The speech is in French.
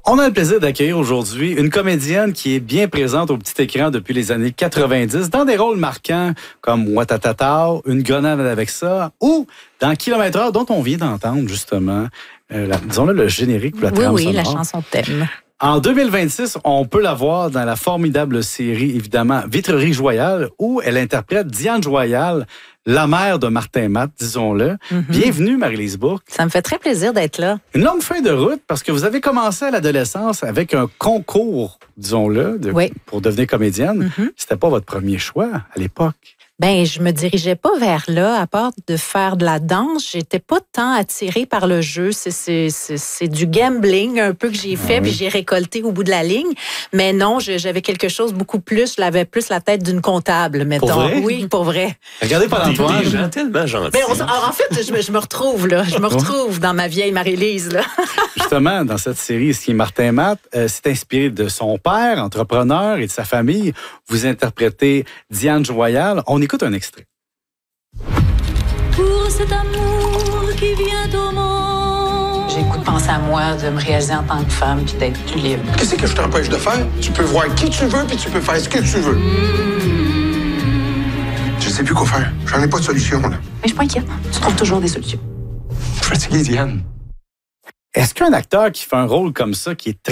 On a le plaisir d'accueillir aujourd'hui une comédienne qui est bien présente au petit écran depuis les années 90 dans des rôles marquants comme Ouattatata, Une grenade avec ça ou dans Kilomètre-heure dont on vient d'entendre justement, disons-le, le générique pour la trame sonore. Oui, la chanson thème. En 2026, on peut la voir dans la formidable série, évidemment, Vitrerie Joyale, où elle interprète Diane Joyal, la mère de Martin Matt, disons-le. Bienvenue, Marie-Lise Bourque. Ça me fait très plaisir d'être là. Une longue fin de route, parce que vous avez commencé à l'adolescence avec un concours, disons-le, pour devenir comédienne. C'était pas votre premier choix à l'époque. Ben, je me dirigeais pas vers là, à part de faire de la danse. J'étais pas tant attirée par le jeu. C'est du gambling un peu que j'ai fait, puis j'ai récolté au bout de la ligne. Mais non, j'avais quelque chose beaucoup plus. Je l'avais plus la tête d'une comptable, mettons. Pour vrai? Oui, pour vrai. Regardez pas l'Antoine. Des gens tellement gentils. Mais en fait, je me retrouve là. Je me retrouve dans ma vieille Marie-Lise là. Justement, dans cette série, ce qui est Martin Matt, c'est inspiré de son père, entrepreneur, et de sa famille. Vous interprétez Diane Joyal. On écoute un extrait. Pour cet amour qui vient au monde. J'ai le goût de penser à moi, de me réaliser en tant que femme, puis d'être plus libre. Qu'est-ce que je t'empêche de faire? Tu peux voir qui tu veux, puis tu peux faire ce que tu veux. Je sais plus quoi faire. J'en ai pas de solution, là. Mais je suis pas inquiète. Tu trouves toujours des solutions. Je suis fatigué, Diane. Est-ce qu'un acteur qui fait un rôle comme ça, qui est